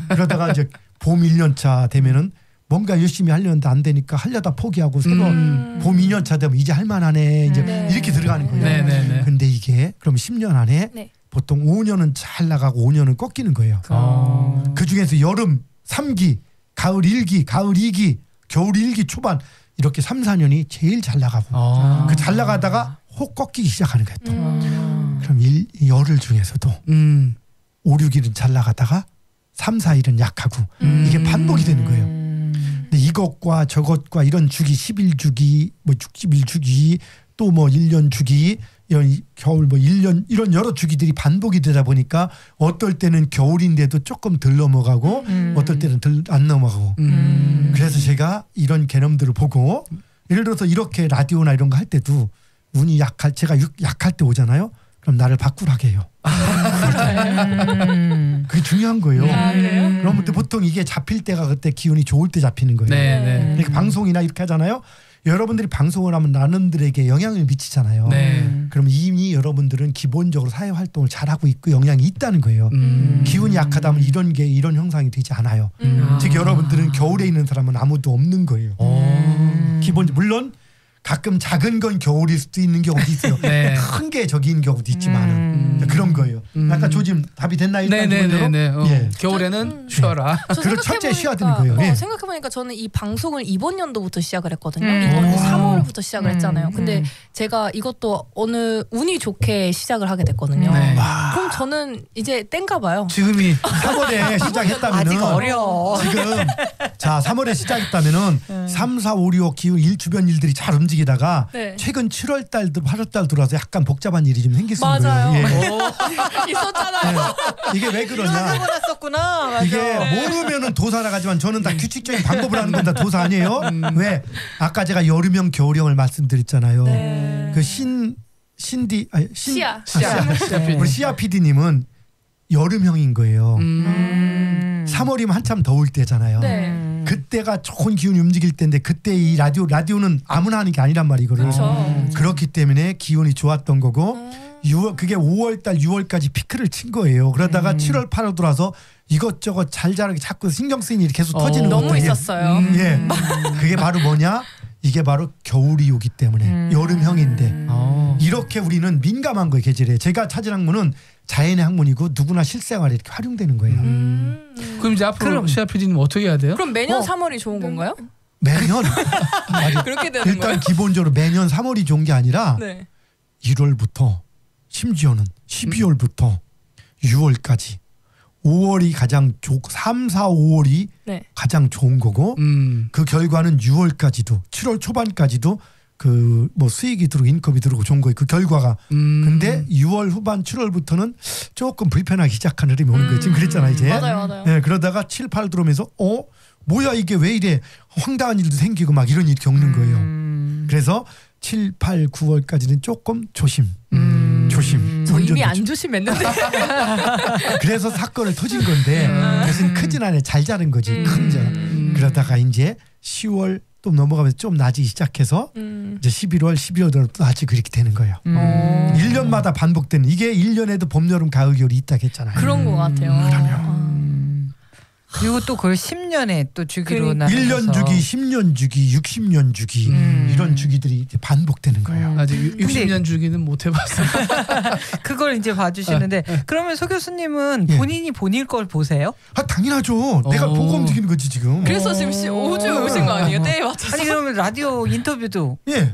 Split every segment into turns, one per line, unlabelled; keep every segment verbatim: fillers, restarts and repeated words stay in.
그러다가 이제 봄 일 년 차 되면은 뭔가 열심히 하려는데 안 되니까 하려다 포기하고 새로 음. 봄 이 년 차 되면 이제 할만하네 이제
네.
이렇게 들어가는 거예요.
네, 네, 네.
근데 이게 그럼 십 년 안에
네.
보통 오 년은 잘 나가고 오 년은 꺾이는 거예요.
어.
그 중에서 여름 삼 기, 가을 일 기, 가을 이 기, 겨울 일 기 초반 이렇게 삼, 사 년이 제일 잘 나가고
아.
그 잘 나가다가 혹 꺾이기 시작하는 거예요. 또.
음.
그럼 일, 열흘 중에서도
음.
오, 육 일은 잘 나가다가 삼, 사 일은 약하고
음.
이게 반복이 되는 거예요. 근데 이것과 저것과 이런 주기 십 일 주기 뭐 육십 일 주기 또 뭐 일 년 주기 이런 겨울 뭐 일 년 이런 여러 주기들이 반복이 되다 보니까 어떨 때는 겨울인데도 조금 덜 넘어가고
음.
어떨 때는 덜 안 넘어가고
음.
그래서 제가 이런 개념들을 보고 예를 들어서 이렇게 라디오나 이런 거 할 때도 운이 약할 제가 약할 때 오잖아요. 그럼 나를 바꾸라게 해요.
음.
그게 중요한 거예요.
아, 그래요?
그럼 근데 보통 이게 잡힐 때가 그때 기운이 좋을 때 잡히는 거예요.
네, 네.
그러니까 방송이나 이렇게 하잖아요. 여러분들이 방송을 하면 나눔들에게 영향을 미치잖아요.
네.
그럼 이미 여러분들은 기본적으로 사회 활동을 잘하고 있고 영향이 있다는 거예요.
음.
기운이 약하다면 이런 게 이런 형상이 되지 않아요.
음.
즉 여러분들은 겨울에 있는 사람은 아무도 없는 거예요.
음.
기본 물론 가끔 작은 건 겨울일 수도 있는 경우도 있어요.
네.
큰 게 저기인 경우도 있지만은
음.
그런 거예요.
음.
약간 조짐 답이 됐나요? 일단 기본적으로?
네네네. 어.
예.
겨울에는
음.
쉬어라.
저
그리고 첫째
생각해보니까-
쉬어야 되는 거예요. 예.
어, 생각해보니까 저는 이 방송을 이번 연도부터 시작을 했거든요.
음.
이번
오.
삼월부터 시작을
음.
했잖아요. 근데
음.
제가 이것도 어느 운이 좋게 시작을 하게 됐거든요.
네.
그럼 저는 이제 땐가 봐요.
지금이 삼월에 시작했다면은
아직 어려.
지금 자 삼월에 시작했다면은 삼, 사, 오, 육 기후 일 주변 일들이 잘 움직이다가
네.
최근 칠월 달, 팔월 달 들어와서 약간 복잡한 일이 좀 생겼어요.
맞아요.
예.
있었잖아요.
이게 왜 그러냐?
몰랐었구나. 맞아.
이게 모르면은 도사라 가지만 저는 다 규칙적인 방법을 하는 건 다 도사 아니에요? 왜? 아까 제가 여름형 겨울형을 말씀드렸잖아요.
네.
그 신 신디 아니 신
시아.
아, 시아.
시아 피디.
우리 시아 피디님은 여름형인 거예요.
음.
삼월이면 한참 더울 때잖아요.
네.
그때가 좋은 기운이 움직일 때인데 그때 이 라디오 라디오는 아무나 하는 게 아니란 말이거든요.
그렇죠.
그렇기 때문에 기운이 좋았던 거고 유월 그게 오월 달 유월까지 피크를 친 거예요. 그러다가
음.
칠월 팔월 들어와서 이것저것 잘 자라게 자꾸 신경 쓰이는 일이 계속
어.
터지는
너무
것도 이게-
있었어요.
음.
예. 그게 바로 뭐냐? 이게 바로 겨울이 오기 때문에
음.
여름형인데
어.
이렇게 우리는 민감한 거예요. 계절에. 제가 찾은 학문은 자연의 학문이고 누구나 실생활에 이렇게 활용되는 거예요.
음.
그럼 이제 앞으로
그럼.
시아 피디님 어떻게 해야 돼요?
그럼 매년
어.
삼월이 좋은 건가요?
매년 아니,
그렇게 되는
일단
거예요?
기본적으로 매년 삼월이 좋은 게 아니라
네.
일월부터 심지어는 십이월부터 유월까지 오월이 가장 좋 삼, 사, 오월이
네.
가장 좋은 거고
음.
그 결과는 유월까지도 칠월 초반까지도 그 뭐 수익이 들어오고 인컴이 들어오고 좋은 거예요. 그 결과가.
음.
근데 유월 후반 칠월부터는 조금 불편하게 시작한 흐름이 오는 거예요. 지금 그랬잖아요. 이제.
맞아요, 맞아요.
네, 그러다가 칠, 팔 들어오면서 어? 뭐야 이게 왜 이래 황당한 일도 생기고 막 이런 일이 겪는 거예요.
음.
그래서 칠, 팔, 구월까지는 조금 조심.
음.
조심.
저 이미
운전도
안 조심했는데.
그래서 사건을 터진 건데
음.
그것은 크진 않아요. 잘 자른 거지. 큰 자.
음.
그러다가 이제 시월 또 넘어가면서 좀 낮이 시작해서
음.
이제 십일월, 십이월 또 낮이 그렇게 되는 거예요.
음.
일 년마다 반복되는 이게 일 년에도 봄, 여름, 가을, 겨울이 있다고 했잖아요.
그런 것 같아요.
음. 그리고 또 그걸 십 년에 또 주기로
그러니까.
나눠서
일 년 주기, 십 년 주기, 육십 년 주기
음.
이런 주기들이 이제 반복되는 거예요.
음.
아직 육십 년 주기는 못 해봤어요.
그걸 이제 봐주시는데 그러면 소 교수님은
예.
본인이 본인 걸 보세요?
아 당연하죠. 내가
오.
보고 움직이는 거지 지금.
그래서 지금 시- 오주 오신 거 아니에요? 때에 맞춰서.
아니 그러면 라디오 인터뷰도
예.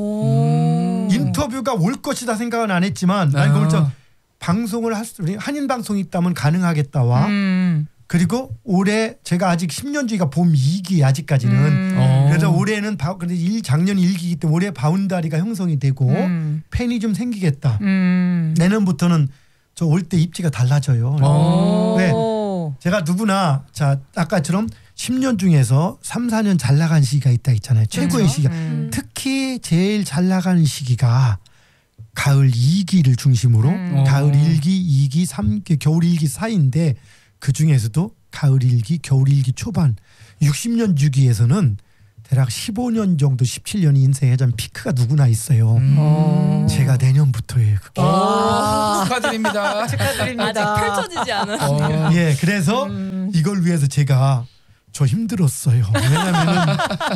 오.
인터뷰가 올 것이다 생각은 안 했지만 난
아.
그걸 저 방송을 할 수, 우리 한인 방송이 있다면 가능하겠다와
음.
그리고 올해 제가 아직 십 년 주기가 봄 이 기 아직까지는
음.
어.
그래서 올해는 바, 근데 일 작년 일 기이기 때문에 올해 바운다리가 형성이 되고
음.
팬이 좀 생기겠다.
음.
내년부터는 저 올 때 입지가 달라져요.
어.
네. 제가 누구나 자 아까처럼 십 년 중에서 삼, 사 년 잘 나간 시기가 있다 했잖아요. 최고의
그렇죠.
시기가.
음.
특히 제일 잘 나가는 시기가 가을 이 기를 중심으로
음.
가을
어.
일 기, 이 기, 삼 기, 겨울 일 기 사이인데 그 중에서도 가을 일 기, 겨울 일 기 초반 육십 년 주기에서는 대략 십오 년 정도 십칠 년이 인생회전 피크가 누구나 있어요.
음.
어.
제가 내년부터예요. 그게.
오, 축하드립니다.
축하드립니다.
아직 펼쳐지지 않은.
어.
예, 그래서
음.
이걸 위해서 제가 저 힘들었어요. 왜냐하면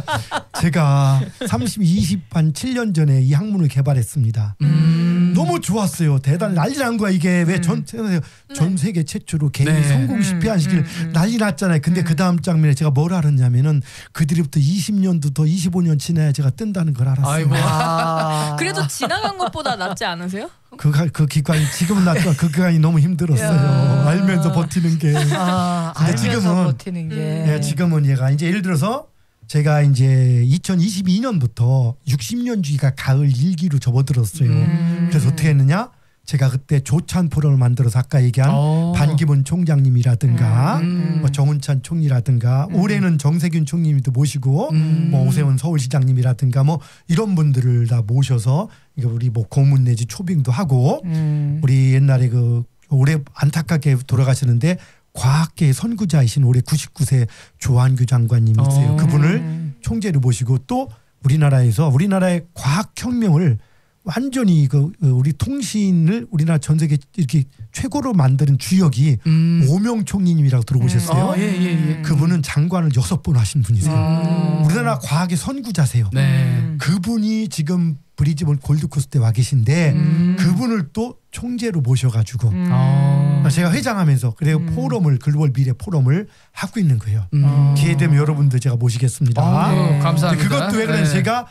제가 삼십, 이십, 한 칠 년 전에 이 학문을 개발했습니다.
음.
너무 좋았어요. 대단 난리 난 거야. 이게 왜 전 전 세계 최초로 개인이
네.
성공 실패한 시기를
음, 음, 음.
난리 났잖아요. 근데 그 다음 장면에 제가 뭘 알았냐면은 그들부터 이십 년도 더 이십오 년 지나야 제가 뜬다는 걸 알았어요.
아이고.
아.
그래도 지나간 것보다 낫지 않으세요?
그, 가- 그 기간이 지금은 낫지만 그 기간이 너무 힘들었어요.
야.
알면서 버티는 게.
아,
근데
알면서
지금은-
버티는 게.
예, 지금은 얘가 이제 예를 들어서 제가 이제 이천이십이 년부터 육십 년 주기가 가을 일기로 접어들었어요.
음.
그래서 어떻게 했느냐? 제가 그때 조찬 포럼을 만들어서 아까 얘기한
어.
반기문 총장님이라든가
음.
뭐 정운찬 총리라든가
음.
올해는 정세균 총리님도 모시고
음.
뭐 오세훈 서울시장님이라든가 뭐 이런 분들을 다 모셔서 이거 우리 뭐 고문 내지 초빙도 하고
음.
우리 옛날에 그 올해 안타깝게 돌아가시는데 과학계의 선구자이신 올해 구십구 세 조한규 장관님이 있어요.
어.
그분을
음.
총재로 모시고 또 우리나라에서 우리나라의 과학혁명을 완전히 그 우리 통신을 우리나라 전 세계 이렇게 최고로 만드는 주역이
음.
오명 총리님이라고 들어보셨어요?
어, 예, 예, 예.
그분은 장관을 여섯 번 하신 분이세요.
음.
우리나라 과학의 선구자세요.
네.
그분이 지금 브리즈번 골드코스트 때 와 계신데
음.
그분을 또 총재로 모셔가지고
음.
어.
제가 회장하면서 그래서
음.
포럼을 글로벌 미래 포럼을 하고 있는 거예요.
음.
기회 되면 여러분들 제가 모시겠습니다.
아,
네.
감사합니다.
그것도 왜 그러냐면
네.
제가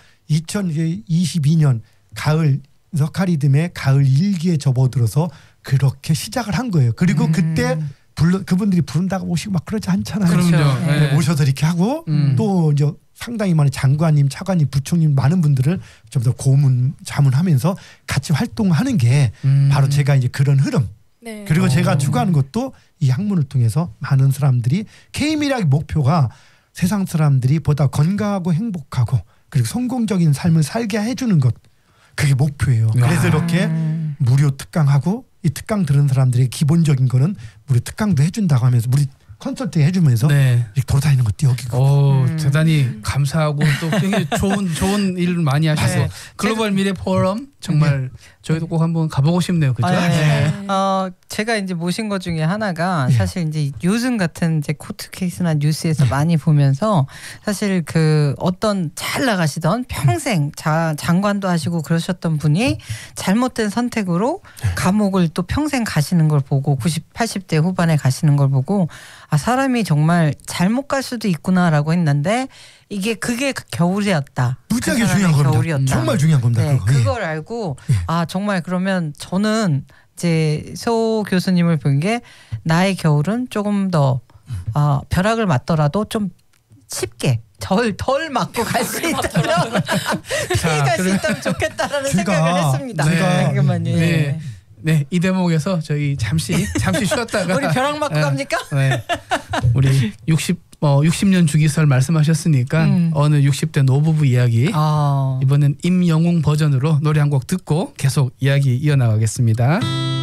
이천이십이 년 가을 석가리듬의 가을 일기에 접어들어서 그렇게 시작을 한 거예요. 그리고
음.
그때 불러 그분들이 부른다고 오시고 막 그러지 않잖아요.
그럼요.
그렇죠.
네.
네, 모셔서 이렇게 하고
음.
또 이제 상당히 많은 장관님, 차관님, 부총님 많은 분들을 좀 더 고문 자문하면서 같이 활동하는 게
음.
바로 제가 이제 그런 흐름.
네.
그리고
어.
제가 추구하는 것도 이 학문을 통해서 많은 사람들이 케이미락의 목표가 세상 사람들이 보다 건강하고 행복하고 그리고 성공적인 삶을 살게 해주는 것. 그게 목표예요.
야.
그래서 이렇게
음.
무료 특강하고 이 특강 들은 사람들에게 기본적인 거는 무료 특강도 해준다고 하면서 우리 컨설팅 해주면서
네.
이렇게 돌아다니는 것도 여기고.
오,
음.
대단히 감사하고 또 굉장히 좋은 좋은 일을 많이 하셔서
네.
글로벌 미래 포럼 정말 저희도 꼭 한번 가보고 싶네요. 그죠?
아, 네.
네.
어, 제가 이제 모신 것 중에 하나가
예.
사실 이제 요즘 같은 이제 코트 케이스나 뉴스에서 많이 보면서 사실 그 어떤 잘 나가시던 평생 자, 장관도 하시고 그러셨던 분이 잘못된 선택으로 감옥을 또 평생 가시는 걸 보고 구십, 팔십 대 후반에 가시는 걸 보고 아, 사람이 정말 잘못 갈 수도 있구나라고 했는데 이게 그게 그 겨울이었다.
무지하게
그
중요한
사람의
겁니다.
겨울이었다.
정말 중요한 겁니다.
네,
그거. 예.
그걸 알고
예.
아 정말 그러면 저는 이제 소 교수님을 본 게 나의 겨울은 조금 더 어, 벼락을 맞더라도 좀 쉽게 덜 덜 맞고 갈 수 있다면 피해갈 수
그래.
있다면 좋겠다라는
제가-
생각을 했습니다.
제가-
잠깐만요.
네. 네, 이 대목에서 저희 잠시 잠시 쉬었다가
우리 벼락 맞고
네.
갑니까?
네. 우리 육십 어 육십 년 주기설 말씀하셨으니까
음.
어느 육십 대 노부부 이야기
아.
이번엔 임영웅 버전으로 노래 한 곡 듣고 계속 이야기 이어나가겠습니다.